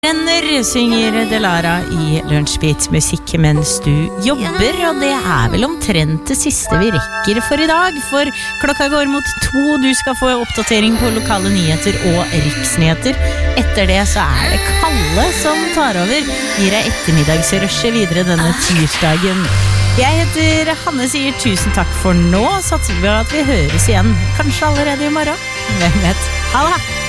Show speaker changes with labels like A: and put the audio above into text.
A: Renner, synger Delara I Lunsjbit musikk mens du jobber, og det vel omtrent det siste vi rekker for I dag, for klokka går mot 2, du skal få oppdatering på lokale nyheter og riksnyheter. Etter det så det Kalle som tar over, gir deg ettermiddagsrushet videre denne tirsdagen. Jeg heter Hanne, sier tusen takk for nå, satser vi at vi høres igjen, kanskje allerede I morgen, hvem vet, ha det!